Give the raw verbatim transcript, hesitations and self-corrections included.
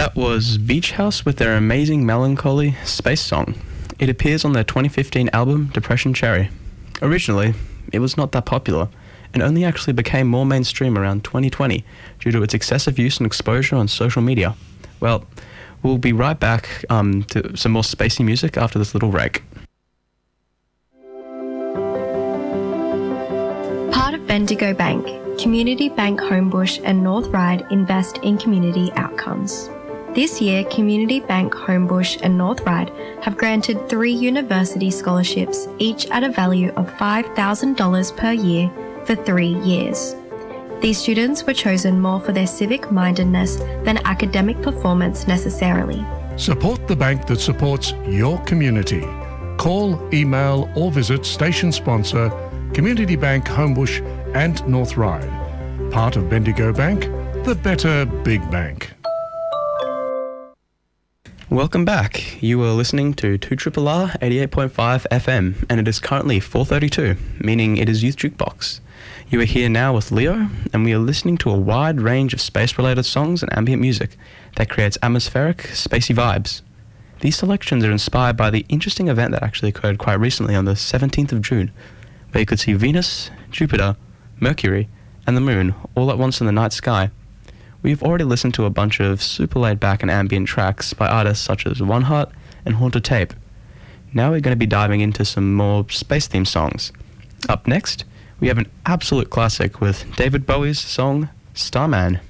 That was Beach House with their amazing melancholy space song. It appears on their twenty fifteen album Depression Cherry. Originally, it was not that popular, and only actually became more mainstream around twenty twenty due to its excessive use and exposure on social media. Well, we'll be right back um, to some more spacey music after this little break. Part of Bendigo Bank, Community Bank Homebush and North Ryde invest in community outcomes. This year, Community Bank Homebush and North Ryde have granted three university scholarships, each at a value of five thousand dollars per year for three years. These students were chosen more for their civic mindedness than academic performance necessarily. Support the bank that supports your community. Call, email or visit station sponsor Community Bank Homebush and North Ryde. Part of Bendigo Bank, the better big bank. Welcome back. You are listening to two R R R eighty-eight point five F M, and it is currently four thirty-two, meaning it is Youth Jukebox. You are here now with Leo, and we are listening to a wide range of space-related songs and ambient music that creates atmospheric, spacey vibes. These selections are inspired by the interesting event that actually occurred quite recently on the seventeenth of June, where you could see Venus, Jupiter, Mercury, and the Moon all at once in the night sky. We've already listened to a bunch of super laid-back and ambient tracks by artists such as One Heart and Haunted Tape. Now we're going to be diving into some more space-themed songs. Up next, we have an absolute classic with David Bowie's song, Starman.